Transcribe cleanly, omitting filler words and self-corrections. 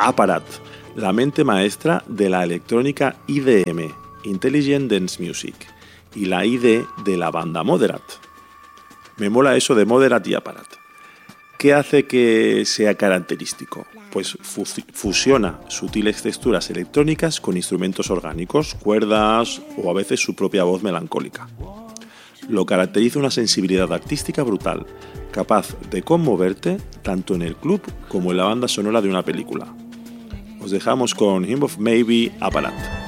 Apparat, la mente maestra de la electrónica IDM, Intelligent Dance Music, y la ID de la banda Moderat. Me mola eso de Moderat y Apparat. ¿Qué hace que sea característico? Pues fusiona sutiles texturas electrónicas con instrumentos orgánicos, cuerdas o a veces su propia voz melancólica. Lo caracteriza una sensibilidad artística brutal, capaz de conmoverte tanto en el club como en la banda sonora de una película. Os dejamos con Hymn of Maybe, Apparat.